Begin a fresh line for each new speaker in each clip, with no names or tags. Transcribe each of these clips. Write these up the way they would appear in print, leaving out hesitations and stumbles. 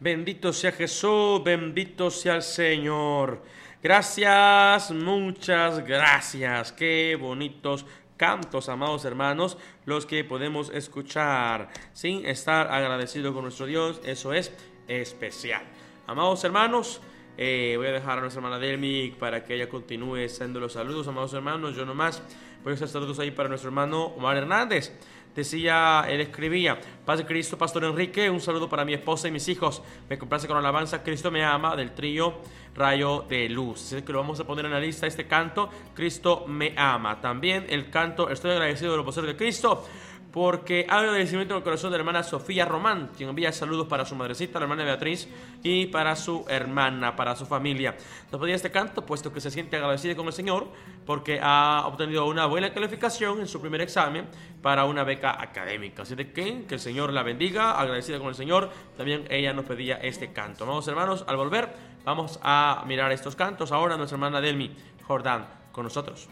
Bendito sea Jesús, bendito sea el Señor. Gracias, muchas gracias. Qué bonitos cantos, amados hermanos, los que podemos escuchar sin estar agradecidos con nuestro Dios. Eso es especial. Amados hermanos, voy a dejar a nuestra hermana Delmi para que ella continúe haciendo los saludos. Amados hermanos, yo nomás voy a hacer saludos ahí para nuestro hermano Omar Hernández. Decía, él escribía: paz de Cristo, Pastor Enrique, un saludo para mi esposa y mis hijos. Me complace con la alabanza Cristo me ama, del trío Rayo de Luz. Así que lo vamos a poner en la lista, este canto, Cristo me ama. También el canto Estoy agradecido de los voceros de Cristo, porque hay agradecimiento en el corazón de la hermana Sofía Román, quien envía saludos para su madrecita, la hermana Beatriz, y para su hermana, para su familia. Nos pedía este canto, puesto que se siente agradecida con el Señor, porque ha obtenido una buena calificación en su primer examen para una beca académica. Así de que el Señor la bendiga, agradecida con el Señor. También ella nos pedía este canto. Amados hermanos, al volver, vamos a mirar estos cantos. Ahora nuestra hermana Delmi Jordán con nosotros.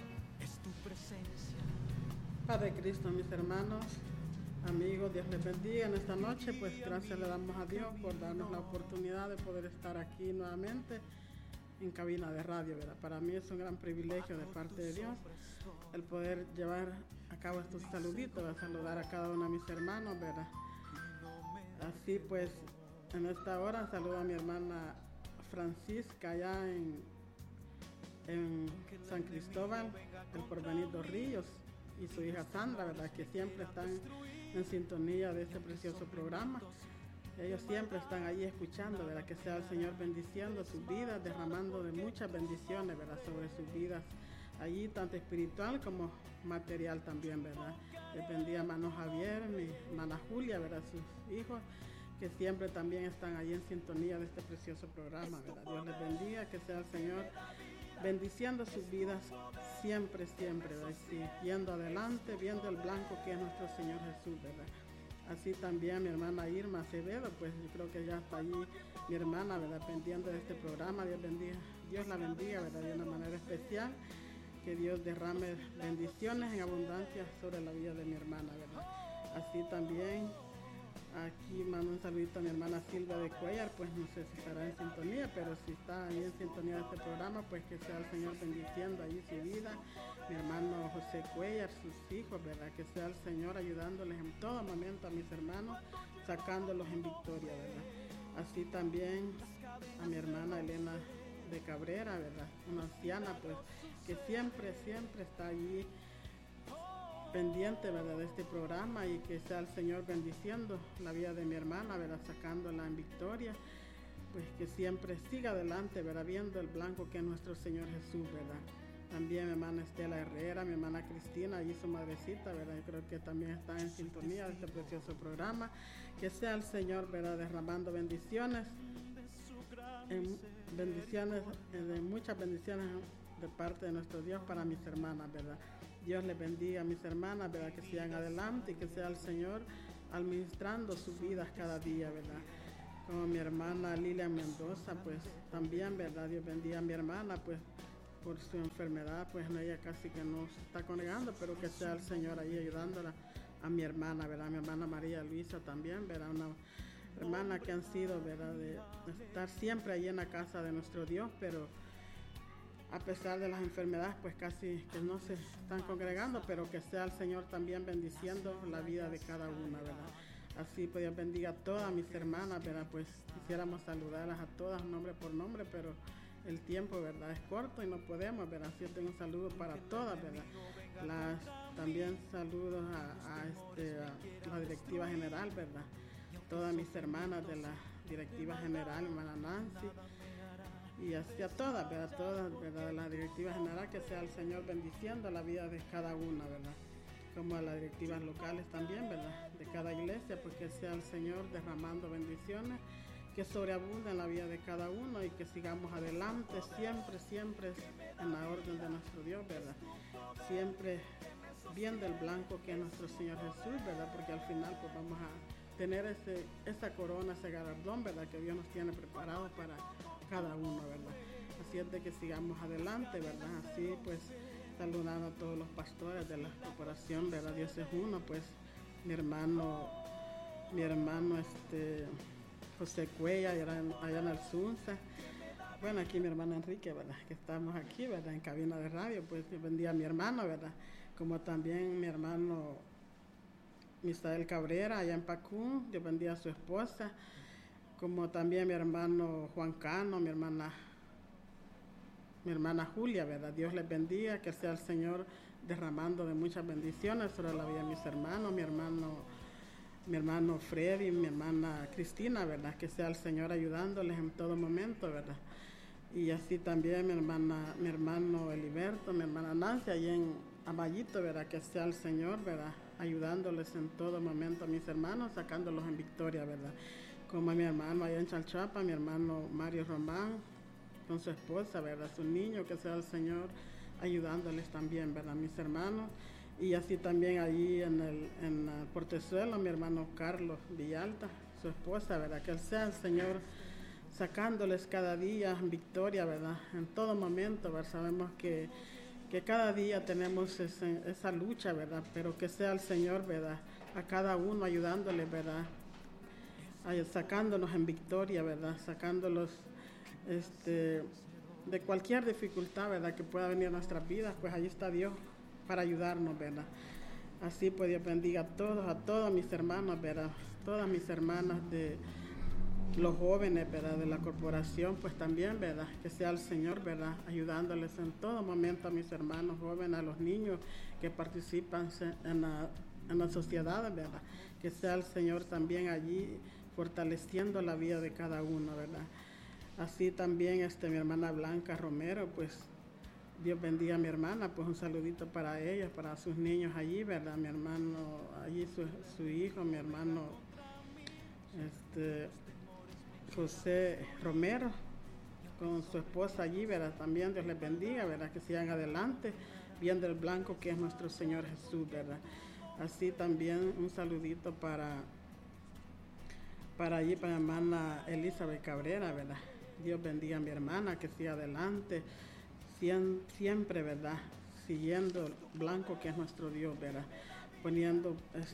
Padre Cristo, mis hermanos, amigos, Dios les bendiga en esta noche. Pues gracias le damos a Dios por darnos la oportunidad de poder estar aquí nuevamente en cabina de radio, ¿verdad? Para mí es un gran privilegio de parte de Dios el poder llevar a cabo estos saluditos, a saludar a cada uno de mis hermanos, ¿verdad? Así pues, en esta hora saludo a mi hermana Francisca allá en San Cristóbal, el Porvenir dos Ríos, y su hija Sandra, ¿verdad? Que siempre están en sintonía de este precioso programa. Ellos siempre están allí escuchando, ¿verdad? Que sea el Señor bendiciendo sus vidas, derramando de muchas bendiciones, ¿verdad? Sobre sus vidas, allí tanto espiritual como material también, ¿verdad? Les bendiga a hermano Javier, mi hermana Julia, ¿verdad? Sus hijos, que siempre también están allí en sintonía de este precioso programa, ¿verdad? Dios les bendiga, que sea el Señor bendiciendo sus vidas siempre, siempre, ¿verdad? Sí, yendo adelante, viendo el blanco que es nuestro Señor Jesús, ¿verdad? Así también mi hermana Irma Acevedo, pues yo creo que ya está allí mi hermana, ¿verdad? Pendiente de este programa. Dios la bendiga, ¿verdad? De una manera especial, que Dios derrame bendiciones en abundancia sobre la vida de mi hermana, ¿verdad? Así también aquí mando un saludito a mi hermana Silvia de Cuellar, pues no sé si estará en sintonía, pero si está ahí en sintonía de este programa, pues que sea el Señor bendiciendo ahí su vida. Mi hermano José Cuellar, sus hijos, ¿verdad? Que sea el Señor ayudándoles en todo momento a mis hermanos, sacándolos en victoria, ¿verdad? Así también a mi hermana Elena de Cabrera, ¿verdad? Una anciana, pues, que siempre está allí pendiente, ¿verdad? De este programa, y que sea el Señor bendiciendo la vida de mi hermana, ¿verdad? Sacándola en victoria, pues que siempre siga adelante, ¿verdad? Viendo el blanco que es nuestro Señor Jesús, ¿verdad? También mi hermana Estela Herrera, mi hermana Cristina y su madrecita, ¿verdad? Yo creo que también están en sintonía de este precioso programa. Que sea el Señor, ¿verdad? Derramando bendiciones, muchas bendiciones de parte de nuestro Dios para mis hermanas, ¿verdad? Dios les bendiga a mis hermanas, ¿verdad? Que sigan adelante y que sea el Señor administrando sus vidas cada día, ¿verdad? Como mi hermana Lilian Mendoza, pues también, ¿verdad? Dios bendiga a mi hermana, pues por su enfermedad, pues ella casi que no se está congregando, pero que sea el Señor ahí ayudándola a mi hermana, ¿verdad? Mi hermana María Luisa también, ¿verdad? Una hermana que han sido, ¿verdad? De estar siempre ahí en la casa de nuestro Dios, pero a pesar de las enfermedades, pues casi que no se están congregando, pero que sea el Señor también bendiciendo la vida de cada una, ¿verdad? Así pues Dios bendiga a todas mis hermanas, ¿verdad? Pues quisiéramos saludarlas a todas nombre por nombre, pero el tiempo, ¿verdad? Es corto y no podemos, ¿verdad? Así tengo un saludo para todas, ¿verdad? También saludos a la directiva general, ¿verdad? Todas mis hermanas de la directiva general, hermana Nancy, y así a todas, ¿verdad? Todas, ¿verdad? De la directiva general, que sea el Señor bendiciendo la vida de cada una, ¿verdad? Como a las directivas locales también, ¿verdad? De cada iglesia, pues que sea el Señor derramando bendiciones que sobreabunda en la vida de cada uno, y que sigamos adelante siempre en la orden de nuestro Dios, ¿verdad? Siempre viendo el blanco que es nuestro Señor Jesús, ¿verdad? Porque al final pues vamos a tener esa corona, ese galardón, ¿verdad? Que Dios nos tiene preparado para cada uno, ¿verdad? Así es de que sigamos adelante, ¿verdad? Así pues saludando a todos los pastores de la corporación, ¿verdad? Dios es uno, pues mi hermano José Cuella, allá en el Sunza. Bueno, aquí mi hermano Enrique, ¿verdad? Que estamos aquí, ¿verdad? En cabina de radio, pues yo bendiga a mi hermano, ¿verdad? Como también mi hermano Misael Cabrera, allá en Pacún, yo bendiga a su esposa. Como también mi hermano Juan Cano, mi hermana Julia, ¿verdad? Dios les bendiga, que sea el Señor derramando de muchas bendiciones sobre la vida de mis hermanos, mi hermano Freddy, mi hermana Cristina, ¿verdad? Que sea el Señor ayudándoles en todo momento, ¿verdad? Y así también mi hermano Eliberto, mi hermana Nancy, allí en Amayito, ¿verdad? Que sea el Señor, ¿verdad? Ayudándoles en todo momento a mis hermanos, sacándolos en victoria, ¿verdad? Como a mi hermano allá en Chalchapa, mi hermano Mario Román, con su esposa, ¿verdad? Su niño, que sea el Señor ayudándoles también, ¿verdad? Mis hermanos. Y así también allí en el Portezuelo, mi hermano Carlos Villalta, su esposa, ¿verdad? Que sea el Señor sacándoles cada día en victoria, ¿verdad? En todo momento, ¿verdad? Sabemos que cada día tenemos esa lucha, ¿verdad? Pero que sea el Señor, ¿verdad? A cada uno ayudándoles, ¿verdad? Sacándonos en victoria, ¿verdad? Sacándolos de cualquier dificultad, ¿verdad? Que pueda venir a nuestras vidas, pues ahí está Dios para ayudarnos, ¿verdad? Así pues Dios bendiga a todos mis hermanos, ¿verdad? Todas mis hermanas de los jóvenes, ¿verdad? De la corporación, pues también, ¿verdad? Que sea el Señor, ¿verdad? Ayudándoles en todo momento a mis hermanos jóvenes, a los niños que participan en la sociedad, ¿verdad? Que sea el Señor también allí fortaleciendo la vida de cada uno, ¿verdad? Así también mi hermana Blanca Romero, pues Dios bendiga a mi hermana, pues un saludito para ella, para sus niños allí, ¿verdad? Mi hermano, allí su hijo, mi hermano José Romero, con su esposa allí, ¿verdad? También Dios les bendiga, ¿verdad? Que sigan adelante, viendo el blanco que es nuestro Señor Jesús, ¿verdad? Así también un saludito para allí, para mi hermana Elizabeth Cabrera, ¿verdad? Dios bendiga a mi hermana, que siga adelante, siempre, ¿verdad? Siguiendo el blanco que es nuestro Dios, ¿verdad? Poniendo,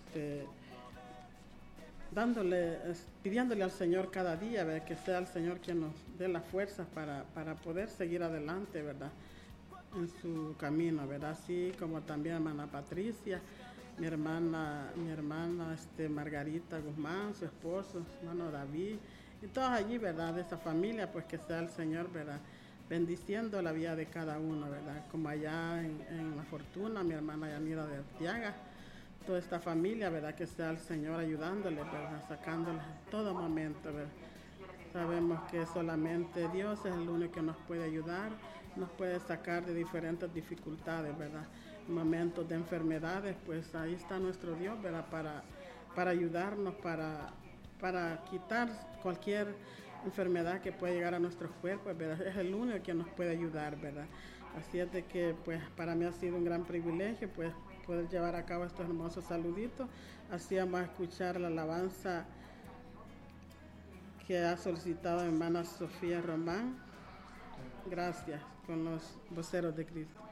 pidiéndole al Señor cada día, ¿verdad? Que sea el Señor quien nos dé las fuerzas para poder seguir adelante, ¿verdad? En su camino, ¿verdad? Así como también hermana Patricia, mi hermana Margarita Guzmán, su esposo, hermano David, y todos allí, ¿verdad? De esa familia, pues que sea el Señor, ¿verdad? Bendiciendo la vida de cada uno, ¿verdad? Como allá en La Fortuna, mi hermana Yanira de Arteaga, toda esta familia, ¿verdad? Que sea el Señor ayudándoles, ¿verdad? Sacándoles en todo momento, ¿verdad? Sabemos que solamente Dios es el único que nos puede ayudar, nos puede sacar de diferentes dificultades, ¿verdad? En momentos de enfermedades, pues ahí está nuestro Dios, ¿verdad? Para ayudarnos, para quitar cualquier enfermedad que pueda llegar a nuestros cuerpos, ¿verdad? Es el único que nos puede ayudar, ¿verdad? Así es de que, pues, para mí ha sido un gran privilegio, pues, poder llevar a cabo estos hermosos saluditos. Así vamos a escuchar la alabanza que ha solicitado mi hermana Sofía Román. Gracias, con los voceros de Cristo.